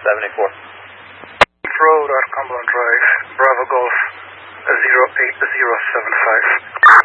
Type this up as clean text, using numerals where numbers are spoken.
74. Road at Cumberland Drive, Bravo Golf 08075.